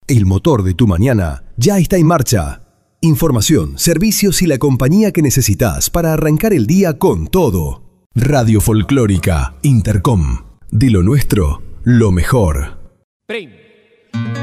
El motor de tu mañana ya está en marcha. Información, servicios y la compañía que necesitas para arrancar el día con todo. Radio Folclórica Intercom. De lo nuestro, lo mejor.